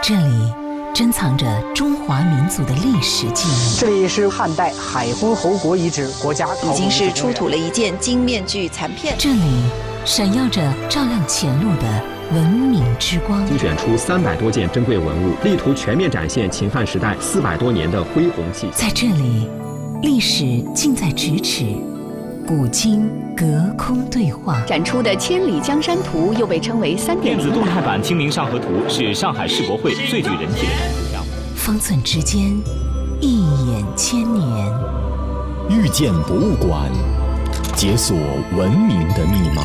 这里珍藏着中华民族的历史记忆。 这里是汉代海昏侯国遗址国家考古已经是出土了一件金面具残片。 这里闪耀着照亮前路的文明之光。 精选出300多件珍贵文物，力图全面展现秦汉时代400多年的恢弘气象。 在这里，历史近在咫尺，古今隔空对话。 展出的《千里江山图》又被称为3.0 电子动态版《清明上河图》是上海世博会最具人气的展出项目。 方寸之间，一眼千年。 遇见博物馆，解锁文明的密码。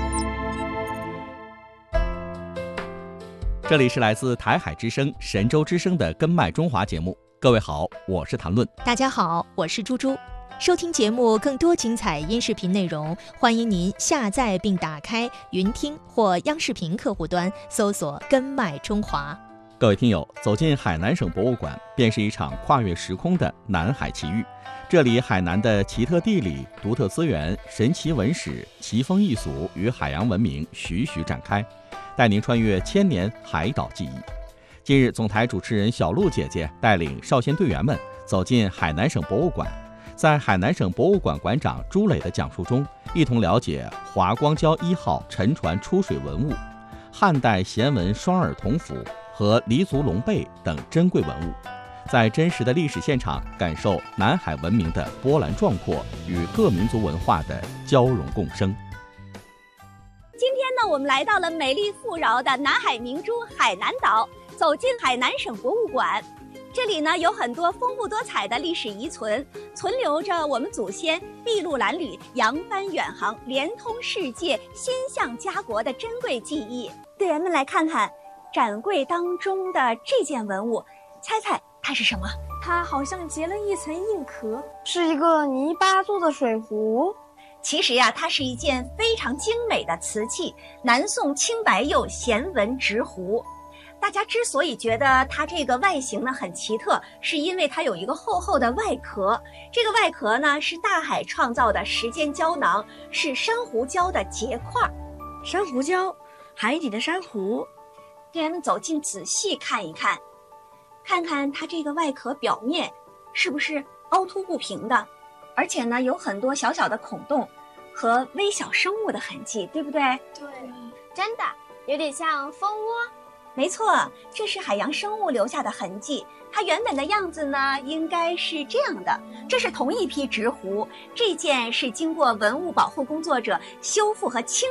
这里是来自台海之声、神州之声的根脉中华节目。各位好，我是谭论。 大家好，我是猪猪。收听节目更多精彩音视频内容，欢迎您下载并打开云听或央视频客户端，搜索根脉中华。 各位听友，走进海南省博物馆，便是一场跨越时空的南海奇遇。这里海南的奇特地理、独特资源、神奇文史、奇风异俗与海洋文明徐徐展开，带您穿越千年海岛记忆。近日，总台主持人小璐姐姐带领少先队员们走进海南省博物馆，在海南省博物馆馆长朱磊的讲述中，一同了解华光礁1号沉船出水文物、汉代弦纹双耳铜斧和黎族龙背等珍贵文物，在真实的历史现场感受南海文明的波澜壮阔与各民族文化的交融共生。 今天呢，我们来到了美丽富饶的南海明珠海南岛，走进海南省博物馆。这里呢有很多丰富多彩的历史遗存，存留着我们祖先筚路蓝缕、扬帆远航、连通世界、先向家国的珍贵记忆。队员们来看看展柜当中的这件文物，猜猜它是什么？ 它好像结了一层硬壳，是一个泥巴做的水壶。 其实呀，它是一件非常精美的瓷器，南宋青白釉弦纹直壶。大家之所以觉得它这个外形呢很奇特，是因为它有一个厚厚的外壳。这个外壳呢是大海创造的时间胶囊，是珊瑚礁的结块。 珊瑚礁，海底的珊瑚。 队员们走近仔细看一看，看看它这个外壳表面是不是凹凸不平的，而且呢有很多小小的孔洞和微小生物的痕迹，对不对？ 对，真的有点像蜂窝。 没错，这是海洋生物留下的痕迹。它原本的样子呢，应该是这样的。这是同一批直壶，这件是经过文物保护工作者修复和清